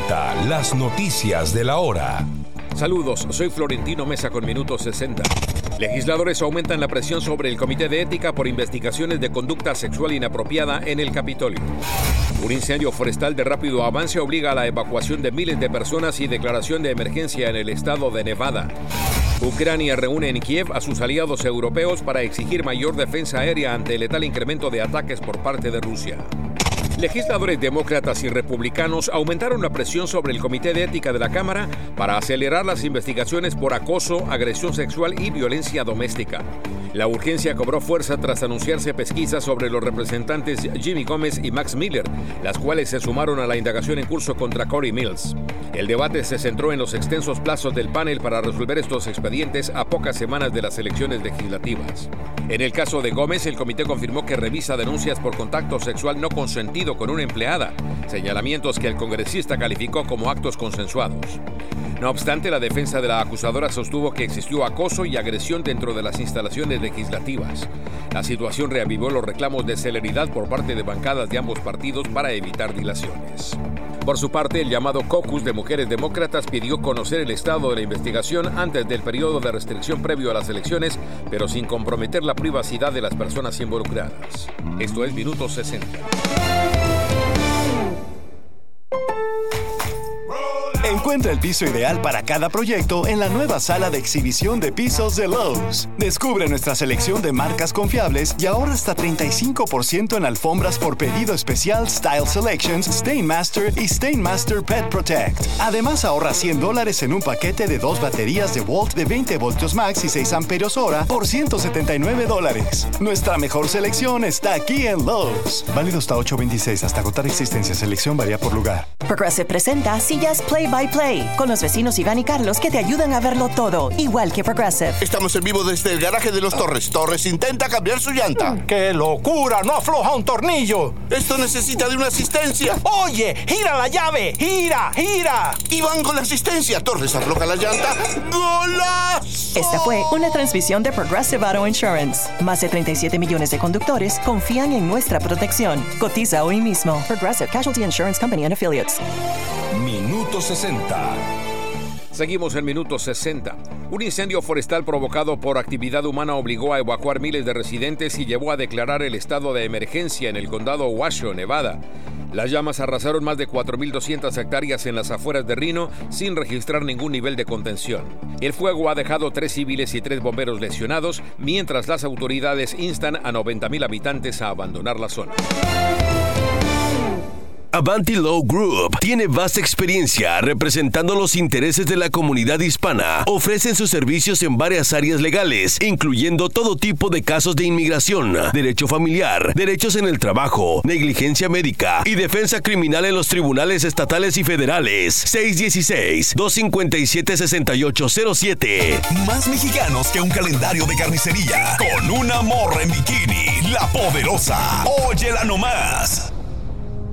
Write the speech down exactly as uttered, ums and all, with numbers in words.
sesenta, las noticias de la hora. Saludos, soy Florentino Mesa con Minuto sesenta. Legisladores aumentan la presión sobre el Comité de Ética por investigaciones de conducta sexual inapropiada en el Capitolio. Un incendio forestal de rápido avance obliga a la evacuación de miles de personas y declaración de emergencia en el estado de Nevada. Ucrania reúne en Kiev a sus aliados europeos para exigir mayor defensa aérea ante el letal incremento de ataques por parte de Rusia. Legisladores demócratas y republicanos aumentaron la presión sobre el Comité de Ética de la Cámara para acelerar las investigaciones por acoso, agresión sexual y violencia doméstica. La urgencia cobró fuerza tras anunciarse pesquisas sobre los representantes Jimmy Gómez y Max Miller, las cuales se sumaron a la indagación en curso contra Corey Mills. El debate se centró en los extensos plazos del panel para resolver estos expedientes a pocas semanas de las elecciones legislativas. En el caso de Gómez, el comité confirmó que revisa denuncias por contacto sexual no consentido con una empleada, señalamientos que el congresista calificó como actos consensuados. No obstante, la defensa de la acusadora sostuvo que existió acoso y agresión dentro de las instalaciones legislativas. La situación reavivó los reclamos de celeridad por parte de bancadas de ambos partidos para evitar dilaciones. Por su parte, el llamado Caucus de Mujeres Demócratas pidió conocer el estado de la investigación antes del periodo de restricción previo a las elecciones, pero sin comprometer la privacidad de las personas involucradas. Esto es Minuto sesenta. Encuentra el piso ideal para cada proyecto en la nueva sala de exhibición de pisos de Lowe's. Descubre nuestra selección de marcas confiables y ahorra hasta treinta y cinco por ciento en alfombras por pedido especial Style Selections, Stainmaster y Stainmaster Pet Protect. Además, ahorra cien dólares en un paquete de dos baterías de Volt de veinte voltios max y seis amperios hora por ciento setenta y nueve dólares. Nuestra mejor selección está aquí en Lowe's. Válido hasta ocho veintiséis, hasta agotar existencia. Selección varía por lugar. Progressive presenta Sillas Play by Play, con los vecinos Iván y Carlos que te ayudan a verlo todo, igual que Progressive. Estamos en vivo desde el garaje de los Torres. Torres intenta cambiar su llanta. ¡Qué locura! ¡No afloja un tornillo! Esto necesita de una asistencia. ¡Oye! ¡Gira la llave! ¡Gira! ¡Gira! Iván con la asistencia. Torres afloja la llanta. ¡Golazo! Esta fue una transmisión de Progressive Auto Insurance. Más de treinta y siete millones de conductores confían en nuestra protección. Cotiza hoy mismo. Progressive Casualty Insurance Company and Affiliates. Minuto sesenta. Seguimos en Minuto sesenta. Un incendio forestal provocado por actividad humana obligó a evacuar miles de residentes y llevó a declarar el estado de emergencia en el condado Washoe, Nevada. Las llamas arrasaron más de cuatro mil doscientas hectáreas en las afueras de Reno sin registrar ningún nivel de contención. El fuego ha dejado tres civiles y tres bomberos lesionados, mientras las autoridades instan a noventa mil habitantes a abandonar la zona. Avanti Law Group tiene vasta experiencia representando los intereses de la comunidad hispana. Ofrecen sus servicios en varias áreas legales, incluyendo todo tipo de casos de inmigración, derecho familiar, derechos en el trabajo, negligencia médica y defensa criminal en los tribunales estatales y federales. seis uno seis, dos cinco siete, seis ocho cero siete. Más mexicanos que un calendario de carnicería. Con una morra en bikini, la poderosa. Óyela nomás.